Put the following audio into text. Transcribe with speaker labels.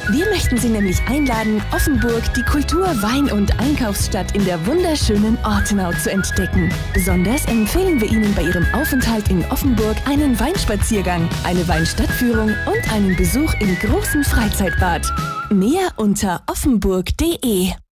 Speaker 1: Wir möchten Sie nämlich einladen, Offenburg, die Kultur-, Wein- und Einkaufsstadt in der wunderschönen Ortenau zu entdecken. Besonders empfehlen wir Ihnen bei Ihrem Aufenthalt in Offenburg einen Weinspaziergang, eine Weinstadtführung und einen Besuch im großen Freizeitbad. Mehr unter offenburg.de.